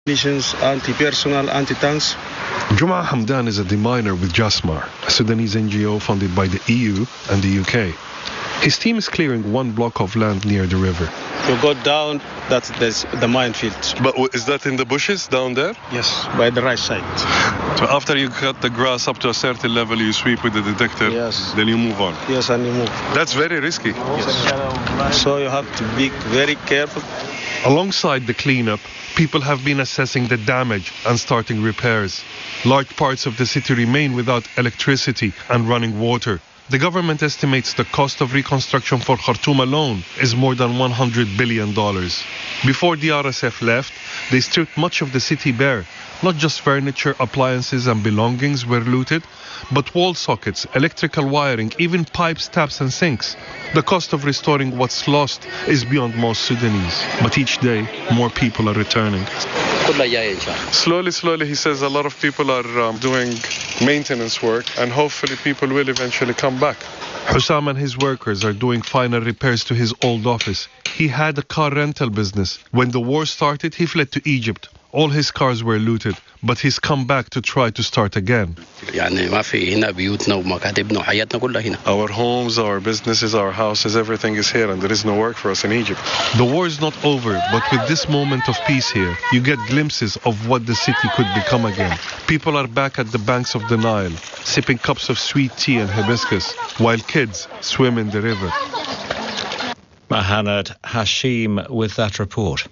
Anti-personnel, anti-tanks. Juma Hamdan is a deminer with Jasmar, a Sudanese NGO funded by the EU and the UK. His team is clearing one block of land near the river. You go down, that's the minefield. But is that in the bushes down there? Yes, by the right side. So after you cut the grass up to a certain level, you sweep with the detector, yes. Then you move on? Yes, and you move. That's very risky. Yes. So you have to be very careful. Alongside the cleanup, people have been assessing the damage and starting repairs. Large parts of the city remain without electricity and running water. The government estimates the cost of reconstruction for Khartoum alone is more than $100 billion. Before the RSF left, they stripped much of the city bare. Not just furniture, appliances and belongings were looted, but wall sockets, electrical wiring, even pipes, taps and sinks. The cost of restoring what's lost is beyond most Sudanese. But each day, more people are returning. Slowly, he says a lot of people are doing maintenance work and hopefully people will eventually come back. Hussam and his workers are doing final repairs to his old office. He had a car rental business. When the war started, he fled to Egypt. All his cars were looted, but he's come back to try to start again. Our homes, our businesses, our houses, everything is here and there is no work for us in Egypt. The war is not over, but with this moment of peace here, you get glimpses of what the city could become again. People are back at the banks of the Nile, sipping cups of sweet tea and hibiscus, while kids swim in the river. Mahanad Hashim with that report.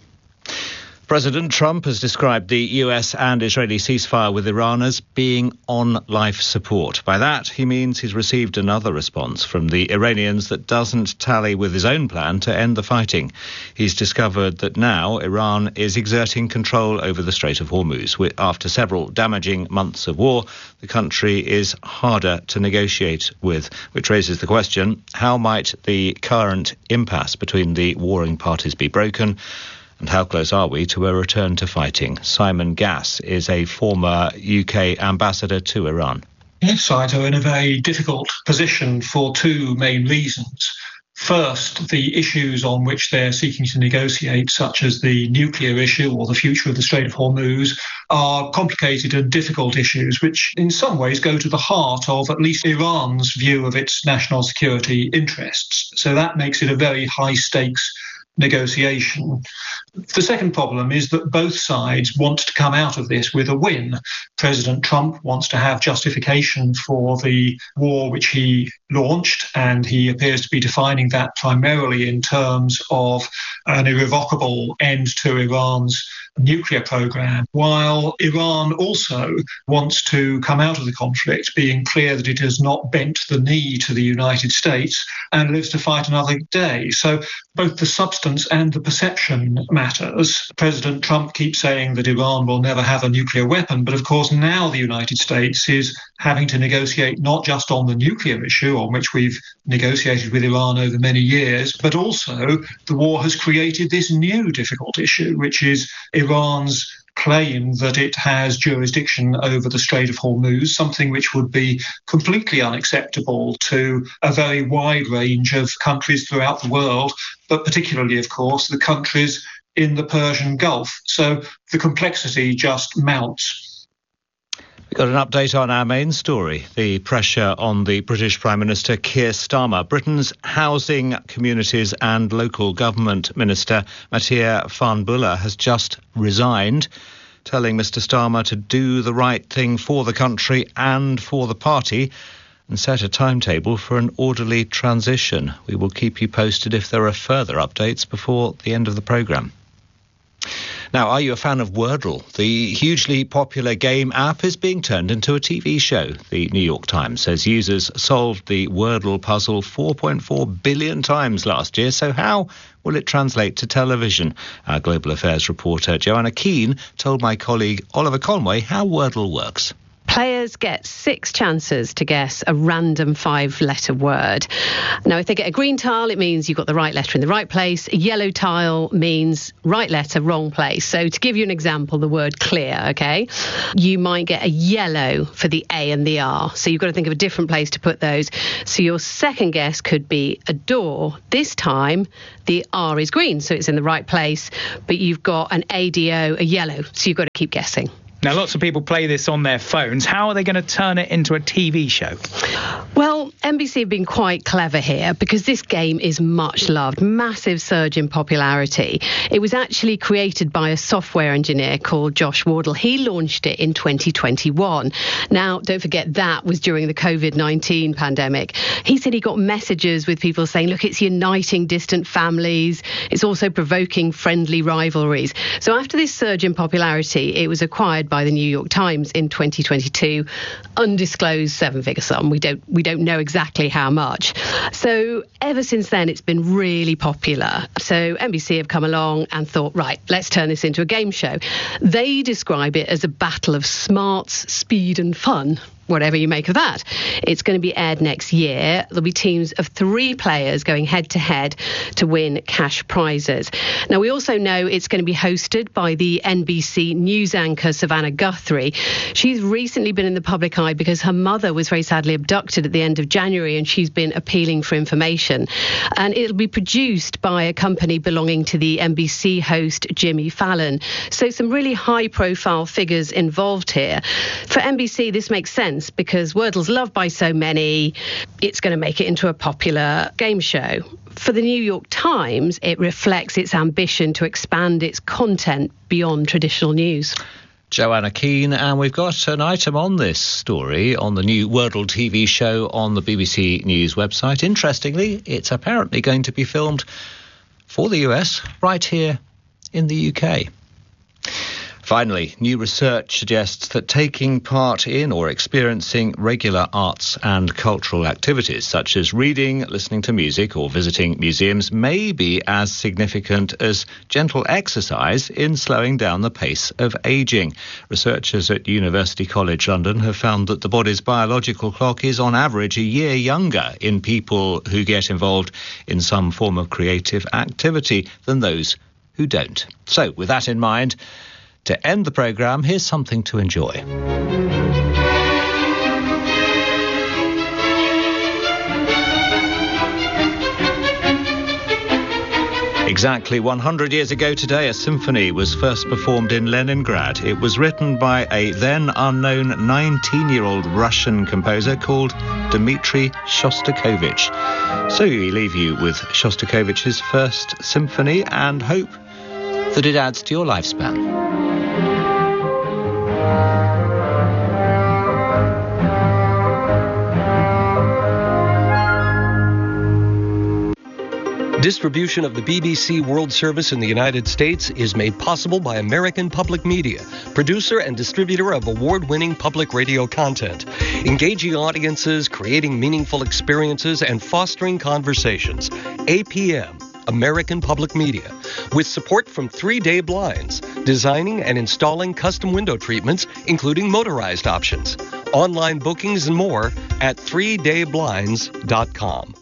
President Trump has described the US and Israeli ceasefire with Iran as being on life support. By that, he means he's received another response from the Iranians that doesn't tally with his own plan to end the fighting. He's discovered that now Iran is exerting control over the Strait of Hormuz. After several damaging months of war, the country is harder to negotiate with, which raises the question, how might the current impasse between the warring parties be broken? And how close are we to a return to fighting? Simon Gass is a former UK ambassador to Iran. Both sides are in a very difficult position for two main reasons. First, the issues on which they're seeking to negotiate, such as the nuclear issue or the future of the Strait of Hormuz, are complicated and difficult issues which in some ways go to the heart of at least Iran's view of its national security interests. So that makes it a very high-stakes negotiation. The second problem is that both sides want to come out of this with a win. President Trump wants to have justification for the war which he launched, and he appears to be defining that primarily in terms of an irrevocable end to Iran's nuclear program, while Iran also wants to come out of the conflict being clear that it has not bent the knee to the United States and lives to fight another day. So both the substance and the perception matters. President Trump keeps saying that Iran will never have a nuclear weapon, but of course now the United States is having to negotiate not just on the nuclear issue, on which we've negotiated with Iran over many years, but also the war has created this new difficult issue, which is Iran's claim that it has jurisdiction over the Strait of Hormuz, something which would be completely unacceptable to a very wide range of countries throughout the world, but particularly, of course, the countries in the Persian Gulf. So the complexity just mounts. We've got an update on our main story, the pressure on the British Prime Minister Keir Starmer. Britain's Housing, Communities and Local Government Minister Mattia Van Buller has just resigned, telling Mr Starmer to do the right thing for the country and for the party and set a timetable for an orderly transition. We will keep you posted if there are further updates before the end of the programme. Now, are you a fan of Wordle? The hugely popular game app is being turned into a TV show. The New York Times says users solved the Wordle puzzle 4.4 billion times last year. So how will it translate to television? Our Global Affairs reporter Joanna Keane told my colleague Oliver Conway how Wordle works. Players get 6 chances to guess a random 5-letter word. Now, if they get a green tile, it means you've got the right letter in the right place. A yellow tile means right letter, wrong place. So to give you an example, the word clear, okay? You might get a yellow for the A and the R. So you've got to think of a different place to put those. So your second guess could be a door. This time, the R is green, so it's in the right place. But you've got an ADO, a yellow. So you've got to keep guessing. Now, lots of people play this on their phones. How are they going to turn it into a TV show? Well, NBC have been quite clever here because this game is much loved, massive surge in popularity. It was actually created by a software engineer called Josh Wardle. He launched it in 2021. Now, don't forget that was during the COVID-19 pandemic. He said he got messages with people saying, look, it's uniting distant families. It's also provoking friendly rivalries. So after this surge in popularity, it was acquired by the New York Times in 2022, undisclosed 7-figure sum. We don't know exactly how much. So ever since then, it's been really popular. So NBC have come along and thought, right, let's turn this into a game show. They describe it as a battle of smarts, speed and fun. Whatever you make of that. It's going to be aired next year. There'll be teams of 3 players going head-to-head to win cash prizes. Now, we also know it's going to be hosted by the NBC news anchor Savannah Guthrie. She's recently been in the public eye because her mother was very sadly abducted at the end of January, and she's been appealing for information. And it'll be produced by a company belonging to the NBC host Jimmy Fallon. So some really high-profile figures involved here. For NBC, this makes sense because Wordle's loved by so many, it's going to make it into a popular game show. For the New York Times, it reflects its ambition to expand its content beyond traditional news. Joanna Keane, and we've got an item on this story on the new Wordle TV show on the BBC News website. Interestingly, it's apparently going to be filmed for the US right here in the UK. Finally, new research suggests that taking part in or experiencing regular arts and cultural activities such as reading, listening to music or visiting museums may be as significant as gentle exercise in slowing down the pace of ageing. Researchers at University College London have found that the body's biological clock is on average a year younger in people who get involved in some form of creative activity than those who don't. So, with that in mind, to end the programme, here's something to enjoy. Exactly 100 years ago today, a symphony was first performed in Leningrad. It was written by a then unknown 19-year-old Russian composer called Dmitri Shostakovich. So we leave you with Shostakovich's first symphony and hope that it adds to your lifespan. Distribution of the BBC World Service in the United States is made possible by American Public Media, producer and distributor of award-winning public radio content, engaging audiences, creating meaningful experiences, and fostering conversations. APM, American Public Media, with support from 3 Day Blinds, designing and installing custom window treatments, including motorized options. Online bookings and more at 3dayblinds.com.